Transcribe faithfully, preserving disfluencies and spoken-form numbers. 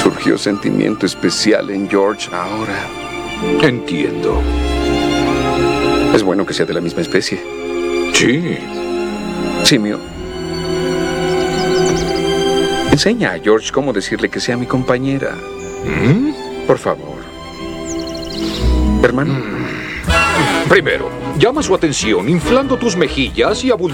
Surgió sentimiento especial en George ahora. Entiendo. Es bueno que sea de la misma especie. Sí. Simio, enseña a George cómo decirle que sea mi compañera. ¿Mm? Por favor. Hermano. Mm. Primero, llama su atención inflando tus mejillas y abultando